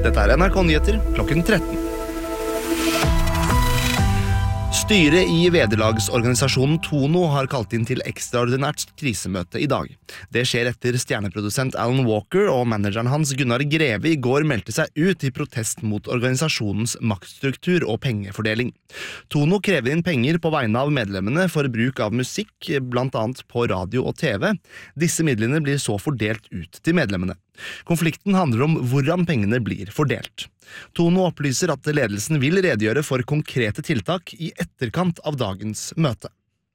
Dette NRK Nyheter klokken 13. Styret i vederlagsorganisasjonen Tono har kalt inn til ekstraordinært krisemøte i dag. Det skjer etter stjerneprodusent Alan Walker og manageren hans Gunnar Greve i går meldte seg ut i protest mot organisasjonens maktstruktur og pengefordeling. Tono krever inn penger på vegne av medlemmene for bruk av musikk, blant annet på radio og TV. Disse midlene blir så fordelt ut til medlemmene. Konflikten handler om hvordan pengene blir fordelt. Tono opplyser at ledelsen vil redegjøre for konkrete tiltak i etterkant av dagens møte.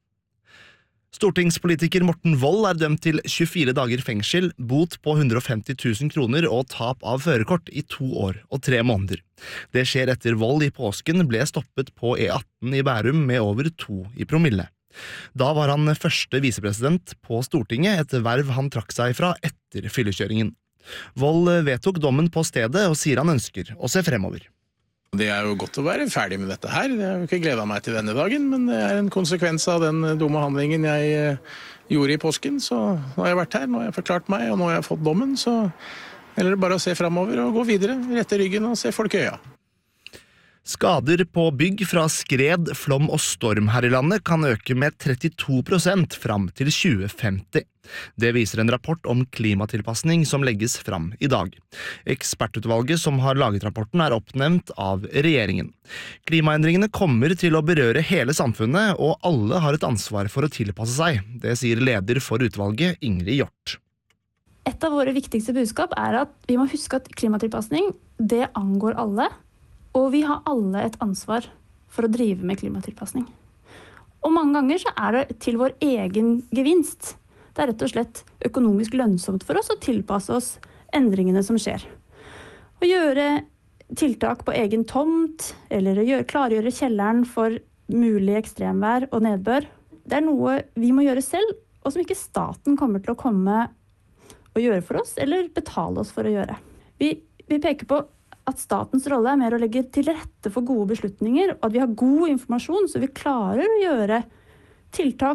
Stortingspolitiker Morten Wold er dømt til 24 dager fengsel, bot på 150 000 kroner og tap av førerkort i 2 år og 3 måneder. Det skjer etter Wold i påsken ble stoppet på E18 i Bærum med over 2 i promille. Da var han første visepresident på Stortinget, et verv han trakk seg fra etter fyllekjøringen. Wold vedtok dommen på stedet og sier han ønsker å se fremover. Det er jo godt å være ferdig med dette her. Jeg har jo ikke gledet meg til denne dagen, men det er en konsekvens av den dumme handlingen jeg gjorde i påsken. Så nå har jeg vært her, nå har jeg forklart meg, og nå har jeg fått dommen, så gjelder det bare å se fremover og gå videre, rette ryggen og se folk i øya. Skader på bygg fra skred, flom og storm her i landet kan øke med 32% fram til 2050. Det viser en rapport om klimatilpasning som legges fram i dag. Ekspertutvalget som har laget rapporten er oppnevnt av regjeringen. Klimaendringene kommer til å berøre hele samfunnet, og alle har et ansvar for å tilpasse seg. Det sier leder for utvalget, Ingrid Hjort. Et av våre viktigste budskap er at vi må huske at klimatilpasning, det angår alle. Og vi har alle et ansvar for å drive med klimatilpasning. Og mange ganger så er det til vår egen gevinst. Det er rett og slett økonomisk lønnsomt for oss å tilpasse oss endringene som skjer. Å gjøre tiltak på egen tomt, eller å klargjøre kjelleren for mulig ekstremvær og nedbør, det er noe vi må gjøre selv, og som ikke staten kommer til å komme og gjøre for oss, eller betale oss for å gjøre. Vi peker på at statens rolle er mer å legge til rette for gode beslutninger, og at vi har god informasjon så vi klarer å gjøre tiltak